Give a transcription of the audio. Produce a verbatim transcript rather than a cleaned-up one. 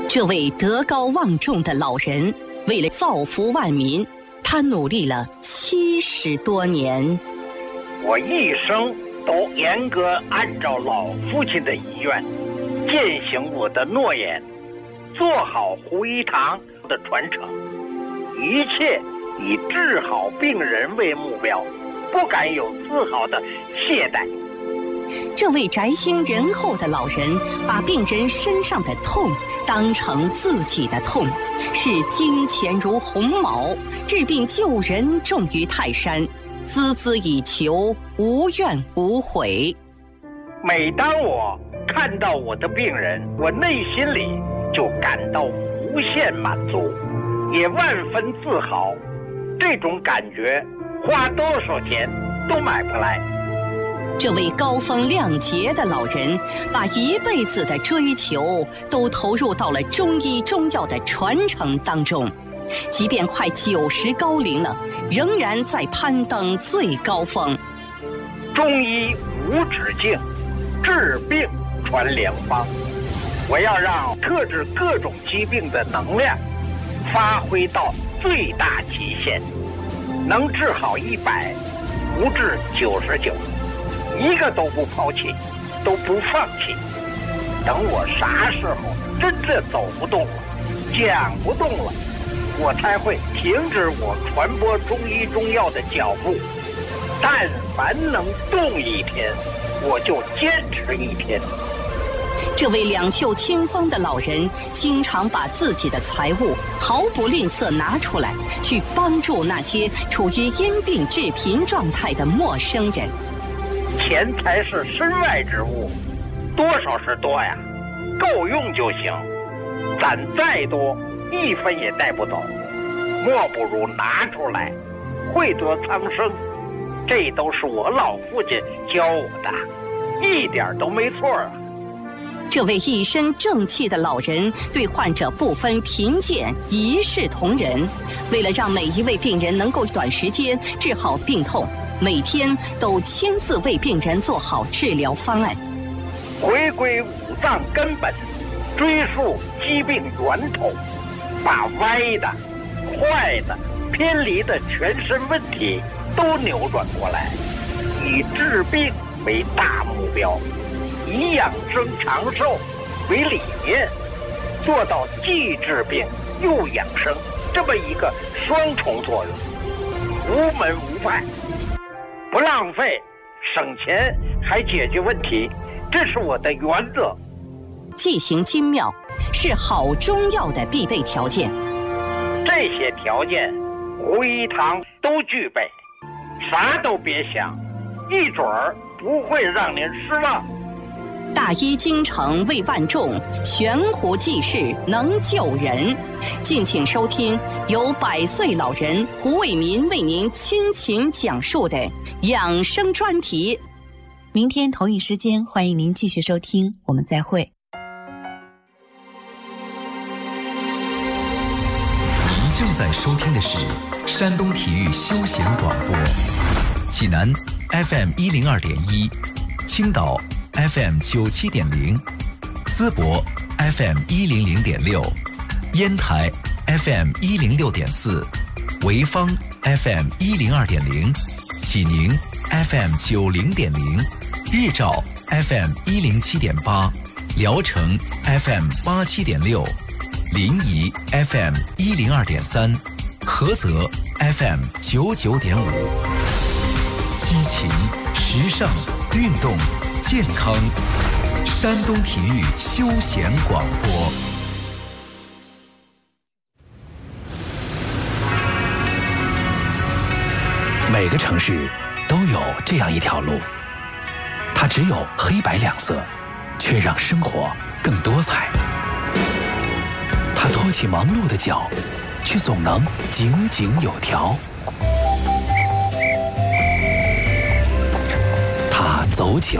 这位德高望重的老人，为了造福万民，他努力了七十多年。 我一生都严格按照老父亲的遗愿，践行我的诺言，做好胡一堂的传承，一切以治好病人为目标，不敢有丝毫的懈怠。 这位宅心仁厚的老人，把病人身上的痛当成自己的痛，视金钱如鸿毛，治病救人重于泰山，孜孜以求，无怨无悔。 每当我看到我的病人，我内心里就感到无限满足，也万分自豪。这种感觉花多少钱都买不来。 这位高风亮节的老人，把一辈子的追求都投入到了中医中药的传承当中，即便快九十高龄了，仍然在攀登最高峰。 中医无止境，治病传良方。我要让克制各种疾病的能量发挥到最大极限，能治好一百，不治九十九。一个都不抛弃，都不放弃。等我啥时候真正走不动了，讲不动了，我才会停止我传播中医中药的脚步。但凡能动一天，我就坚持一天。 这位两袖清风的老人，经常把自己的财物毫不吝啬拿出来，去帮助那些处于因病致贫状态的陌生人。 钱财是身外之物，多少是多呀，够用就行。攒再多，一分也带不走，莫不如拿出来，惠泽苍生。这都是我老父亲教我的，一点都没错啊。 这位一身正气的老人，对患者不分贫贱，一视同仁。为了让每一位病人能够短时间治好病痛，每天都亲自为病人做好治疗方案， 回归五脏根本，追溯疾病源头，把歪的、坏的、偏离的全身问题都扭转过来，以治病为大目标，以养生长寿为理念，做到既治病又养生这么一个双重作用，无门无派。不浪费，省钱还解决问题，这是我的原则。 剂行精妙是好中药的必备条件， 这些条件胡一堂都具备，啥都别想，一准儿不会让您失望。 大医精诚为万众，悬壶济世能救人。敬请收听由百岁老人胡卫民为您倾情讲述的养生专题。 明天同一时间，欢迎您继续收听，我们再会。 您正在收听的是山东体育休闲广播，济南 F M 一零二点一，青岛F M 九七点零，淄博 F M 一零零点六，烟台 F M 一零六点四，潍坊 F M 一零二点零，济宁 F M 九零点零，日照 F M 一零七点八，聊城 F M 八七点六，临沂 F M 一零二点三，菏泽 F M 九九点五，激情、时尚、运动。健康，山东体育休闲广播。 每个城市都有这样一条路，它只有黑白两色，却让生活更多彩。它拖起忙碌的脚，却总能井井有条。它走起